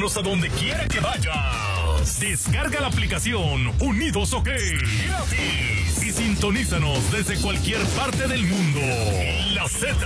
Llévanos a donde quiera que vayas. Descarga la aplicación Unidos OK gratis y sintonízanos desde cualquier parte del mundo. La Z